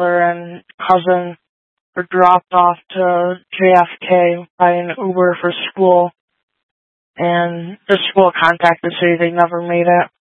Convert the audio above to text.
brother and cousin were dropped off to JFK by an Uber for school, and the school contacted the city. They never made it.